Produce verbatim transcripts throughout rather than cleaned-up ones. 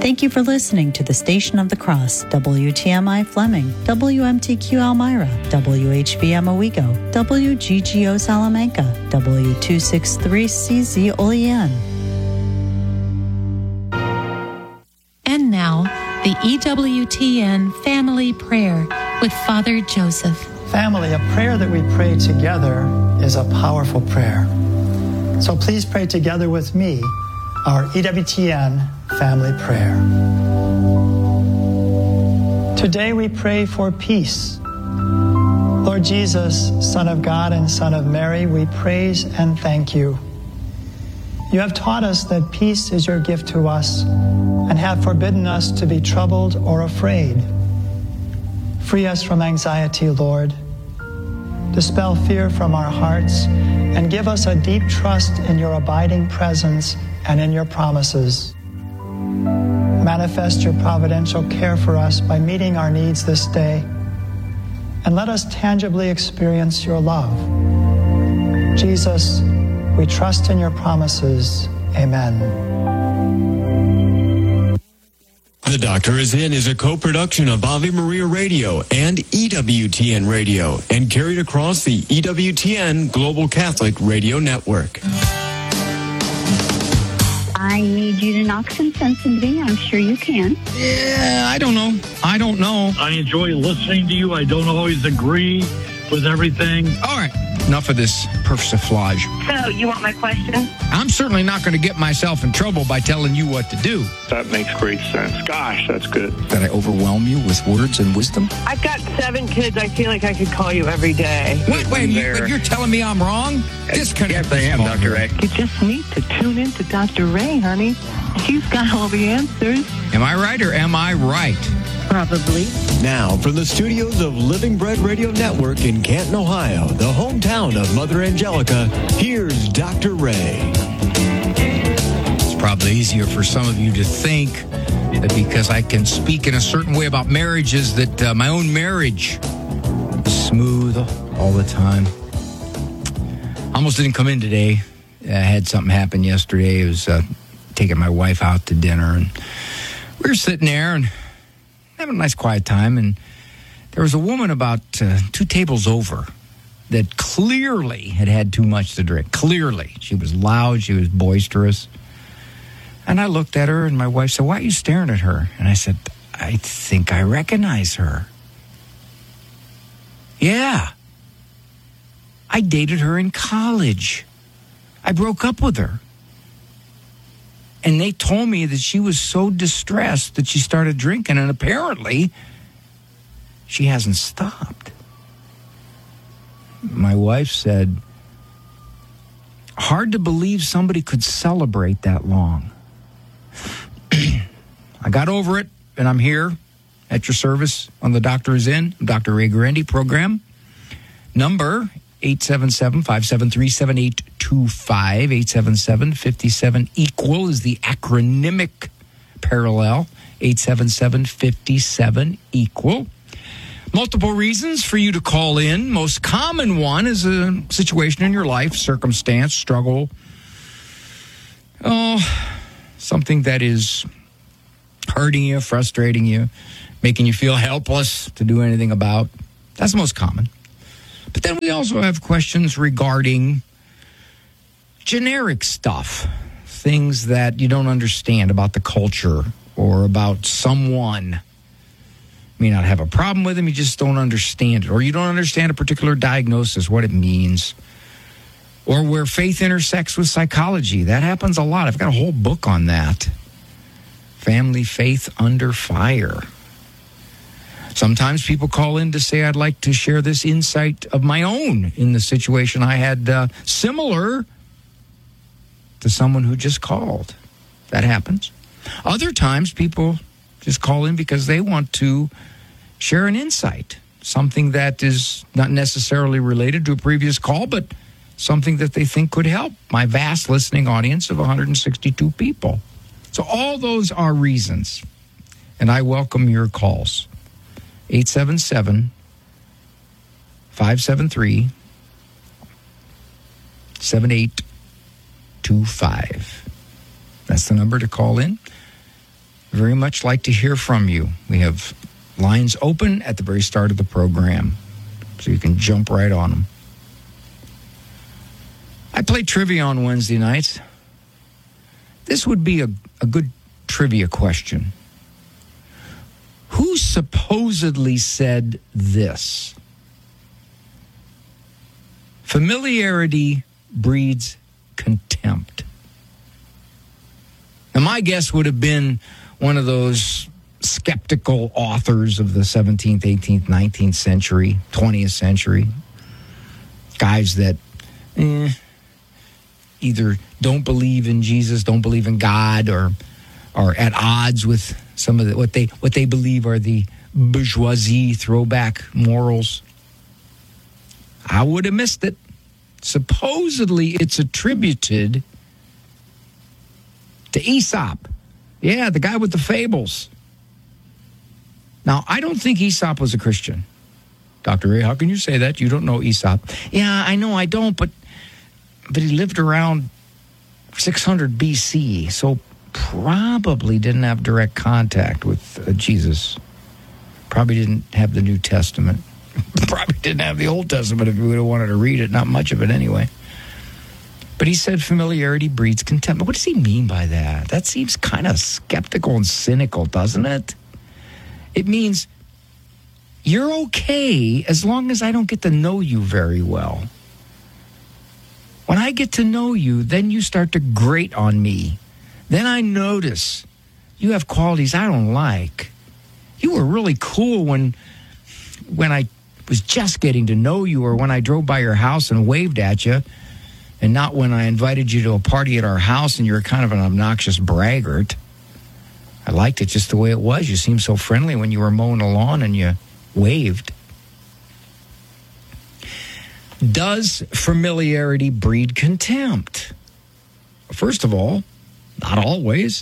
Thank you for listening to the Station of the Cross, W T M I Fleming, W M T Q Elmira, W H V M Owego, W G G O Salamanca, W two sixty-three C Z Olean. And now, the E W T N Family Prayer with Father Joseph. Family, a prayer that we pray together is a powerful prayer. So please pray together with me our E W T N Family Prayer. Today we pray for peace. Lord Jesus, Son of God and Son of Mary, we praise and thank you. You have taught us that peace is your gift to us and have forbidden us to be troubled or afraid. Free us from anxiety, Lord. Dispel fear from our hearts and give us a deep trust in your abiding presence and in your promises. Manifest your providential care for us by meeting our needs this day, and let us tangibly experience your love. Jesus, we trust in your promises. Amen. The Doctor Is In is a co-production of Ave Maria Radio and E W T N Radio and carried across the E W T N Global Catholic Radio Network. I need you to knock some sense into me. I'm sure you can. Yeah, I don't know. I don't know. I enjoy listening to you. I don't always agree with everything. All right. Enough of this persiflage. So, you want my question? I'm certainly not going to get myself in trouble by telling you what to do. That makes great sense. Gosh, that's good. Did I overwhelm you with words and wisdom? I've got seven kids. I feel like I could call you every day. Wait, wait, you, you're telling me I'm wrong? Disconnect. Yes, I am, Doctor Ray. You just need to tune in to Doctor Ray, honey. He's got all the answers. Am I right or am I right? Probably. Now, from the studios of Living Bread Radio Network in Canton, Ohio, the hometown of Mother Angelica, here's Doctor Ray. It's probably easier for some of you to think that because I can speak in a certain way about marriages that uh, my own marriage is smooth all the time. Almost didn't come in today. I had something happen yesterday. I was uh, taking my wife out to dinner, and we were sitting there and having a nice quiet time, and there was a woman about uh, two tables over that clearly had had too much to drink. Clearly. She was loud. She was boisterous. And I looked at her, and my wife said, "Why are you staring at her?" And I said, "I think I recognize her." Yeah. I dated her in college. I broke up with her. And they told me that she was so distressed that she started drinking, and apparently she hasn't stopped. My wife said, "Hard to believe somebody could celebrate that long." I got over it, and I'm here at your service on The Doctor Is In, Doctor Ray Guarendi program. Number eight seven seven, five seven three, seven eight two five. eight seven seven, five seven, equal is the acronymic parallel. eight seven seven, five seven, equal. Multiple reasons for you to call in. Most common one is a situation in your life, circumstance, struggle. Oh, something that is hurting you, frustrating you, making you feel helpless to do anything about. That's the most common. But then we also have questions regarding generic stuff, things that you don't understand about the culture or about someone. You may not have a problem with them, you just don't understand it. Or you don't understand a particular diagnosis, what it means. Or where faith intersects with psychology. That happens a lot. I've got a whole book on that. Family Faith Under Fire. Sometimes people call in to say, "I'd like to share this insight of my own in the situation I had uh, similar to someone who just called." That happens. Other times people just call in because they want to share an insight, something that is not necessarily related to a previous call, but something that they think could help my vast listening audience of one hundred sixty-two people. So all those are reasons, and I welcome your calls. eight seven seven, five seven three, seven eight two five. That's the number to call in. very much like to hear from you. We have lines open at the very start of the program, so you can jump right on them. I play trivia on Wednesday nights. This would be a, a good trivia question. Who supposedly said this? Familiarity breeds contempt. Now, my guess would have been one of those skeptical authors of the seventeenth, eighteenth, nineteenth century, twentieth century. Guys that eh, either don't believe in Jesus, don't believe in God, or are at odds with some of the, what they what they believe are the bourgeoisie throwback morals. I would have missed it. Supposedly, it's attributed to Aesop. Yeah, the guy with the fables. Now, I don't think Aesop was a Christian. Doctor Ray, how can you say that? You don't know Aesop. Yeah, I know I don't, but but he lived around six hundred B C, so probably didn't have direct contact with uh, Jesus. Probably didn't have the New Testament. Probably didn't have the Old Testament if we would have wanted to read it. Not much of it anyway. But he said familiarity breeds contempt. What does he mean by that? That seems kind of skeptical and cynical, doesn't it? It means you're okay as long as I don't get to know you very well. When I get to know you, then you start to grate on me. Then I notice you have qualities I don't like. You were really cool when when I was just getting to know you, or when I drove by your house and waved at you, and not when I invited you to a party at our house and you were kind of an obnoxious braggart. I liked it just the way it was. You seemed so friendly when you were mowing the lawn and you waved. Does familiarity breed contempt? First of all, not always.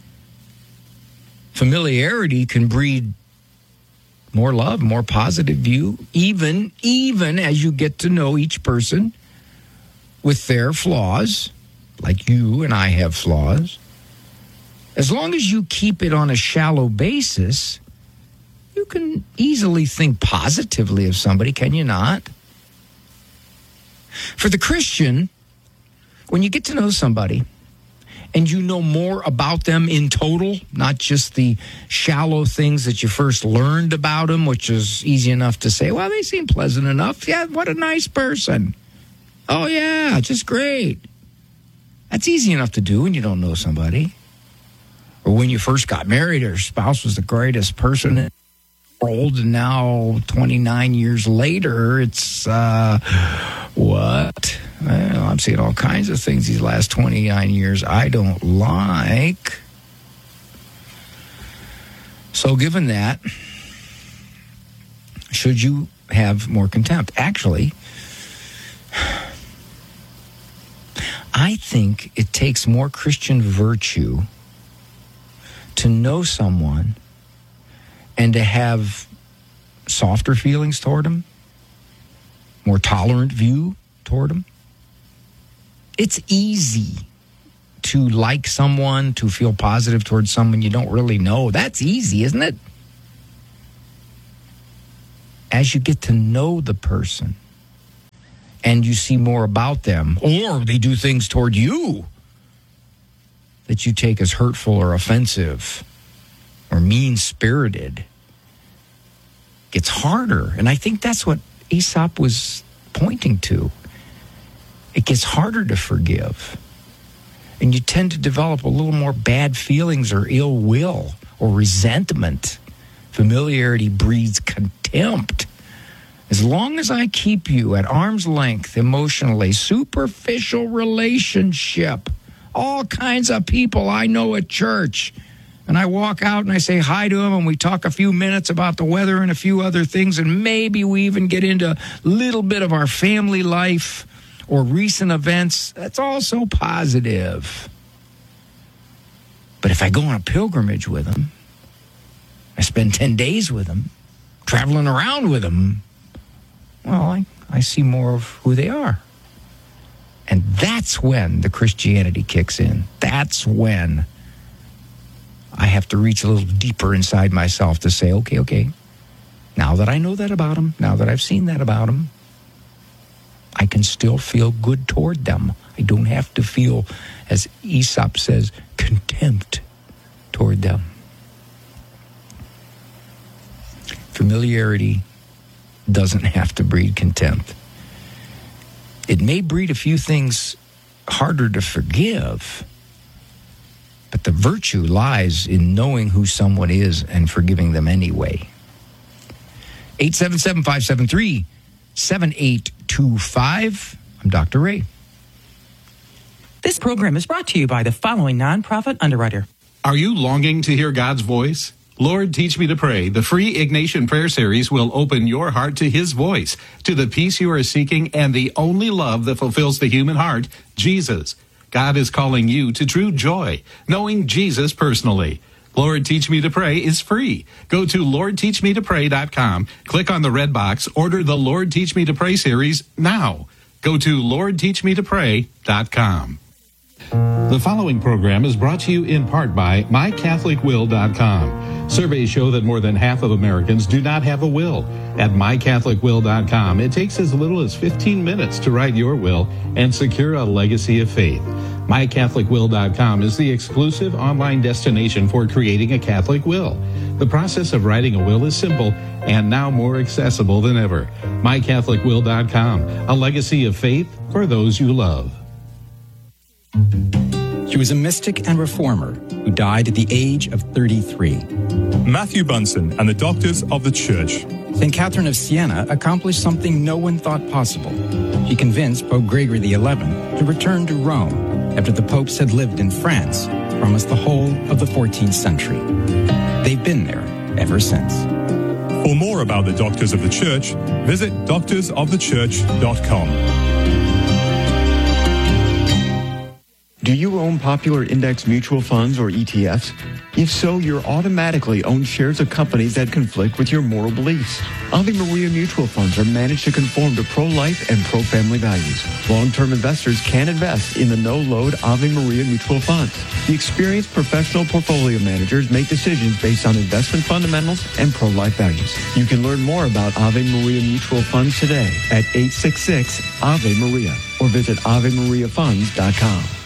Familiarity can breed more love, more positive view, even, even as you get to know each person with their flaws, like you and I have flaws. As long as you keep it on a shallow basis, you can easily think positively of somebody, can you not? For the Christian, when you get to know somebody and you know more about them in total, not just the shallow things that you first learned about them, which is easy enough to say, well, they seem pleasant enough. Yeah, what a nice person. Oh, yeah, just great. That's easy enough to do when you don't know somebody. Or when you first got married, your spouse was the greatest person in the world, and now twenty-nine years later, it's, uh, what? Well, I'm seeing all kinds of things these last twenty-nine years I don't like. So given that, should you have more contempt? Actually, I think it takes more Christian virtue to know someone and to have softer feelings toward them, more tolerant view toward them. It's easy to like someone, to feel positive towards someone you don't really know. That's easy, isn't it? As you get to know the person and you see more about them, or they do things toward you that you take as hurtful or offensive or mean-spirited, gets harder. And I think that's what Aesop was pointing to. It gets harder to forgive. And you tend to develop a little more bad feelings or ill will or resentment. Familiarity breeds contempt. As long as I keep you at arm's length emotionally, superficial relationship, all kinds of people I know at church, and I walk out and I say hi to them and we talk a few minutes about the weather and a few other things, and maybe we even get into a little bit of our family life or recent events. That's all so positive. But if I go on a pilgrimage with them, I spend ten days with them, traveling around with them, well, I, I see more of who they are. And that's when the Christianity kicks in. That's when I have to reach a little deeper inside myself to say, okay, okay, now that I know that about them, now that I've seen that about them, I can still feel good toward them. I don't have to feel, as Aesop says, contempt toward them. Familiarity doesn't have to breed contempt. It may breed a few things harder to forgive, but the virtue lies in knowing who someone is and forgiving them anyway. eight seven seven, five seven three, seven eight two five. I'm Doctor Ray. This program is brought to you by the following nonprofit underwriter. Are you longing to hear God's voice? Lord, Teach Me to Pray, the free Ignatian prayer series will open your heart to His voice, to the peace you are seeking, and the only love that fulfills the human heart, Jesus. God is calling you to true joy, knowing Jesus personally. Lord, Teach Me to Pray is free. Go to lord teach me to pray dot com, click on the red box, order the Lord, Teach Me to Pray series now. Go to lord teach me to pray dot com. The following program is brought to you in part by my catholic will dot com. Surveys show that more than half of Americans do not have a will. At my catholic will dot com, it takes as little as fifteen minutes to write your will and secure a legacy of faith. my catholic will dot com is the exclusive online destination for creating a Catholic will. The process of writing a will is simple and now more accessible than ever. my catholic will dot com, a legacy of faith for those you love. She was a mystic and reformer who died at the age of thirty-three. Matthew Bunson and the Doctors of the Church. Saint Catherine of Siena accomplished something no one thought possible. She convinced Pope Gregory the eleventh to return to Rome after the popes had lived in France for almost the whole of the fourteenth century. They've been there ever since. For more about the Doctors of the Church, visit doctors of the church dot com. Do you own popular index mutual funds or E T Fs? If so, you're automatically own shares of companies that conflict with your moral beliefs. Ave Maria mutual funds are managed to conform to pro-life and pro-family values. Long-term investors can invest in the no-load Ave Maria mutual funds. The experienced professional portfolio managers make decisions based on investment fundamentals and pro-life values. You can learn more about Ave Maria mutual funds today at eight six six Ave Maria or visit ave maria funds dot com.